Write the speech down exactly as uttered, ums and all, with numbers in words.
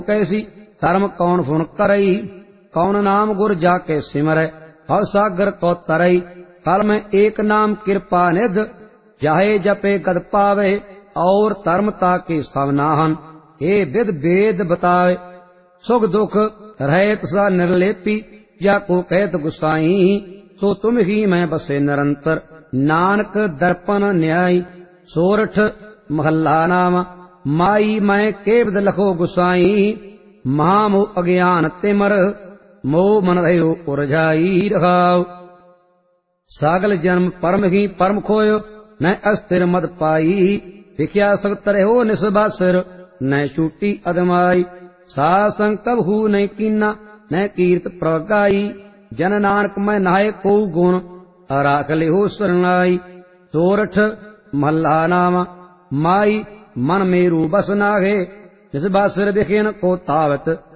कैसी धर्म कौन फुन करई, कौन नाम गुर जाके सिमरै, भव सागर को तरई। कल में एक नाम कृपा निध, जाहे जपे गद पावे, और धर्म ताके सब नाहन, हे विद वेद बतावे। सुख दुख रहत सा निर्लेपी, या को कहत गुसाई, सो तुम ही मैं बसे निरंतर, नानक दर्पण न्यायी। सोरठ महला नाम, माई मैं केवद लखो गुसाई, महामोह अज्ञान तिमर, मोह मन रहो उरझाई रहाओ। सागल जन्म परम ही परम खोयो, न अस्थिर मद पाई, विख्या सख्त रहो निस्बासर, न छूटी अदमाई। सासंग कबहू न कीना, न कीर्त प्रगाई, जन नानक मैं नाय को गुण, अराख लिहो शरणाई। सोरठ महला नाम, माई मन मेरू बस नागे, निस्बासर विखेन को तावत,